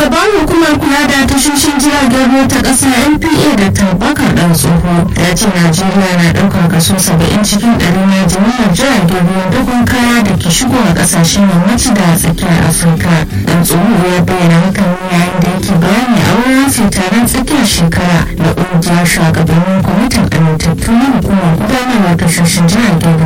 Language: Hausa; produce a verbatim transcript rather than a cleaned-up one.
Shugaban hukumar kula da tashoshin jiragen ruwa ta ƙasa N P A da Tabakar Dan Tsoho ya ce Najeriya na ɗaukar kaso saba'in cikin ɗari na jimillar jiragen ruwan dogon kaya da ke shigowa ƙasashen yammaci da tsakiyar Afirka. Dan Tsoho ya bayyana hakan ne yayin da yake bayani a wurin rufe taron tsakiyar shekara da ƙungiyar shugabannin kwamitin amintattu na hukumar gudanarwar tashoshin jiragen ruwa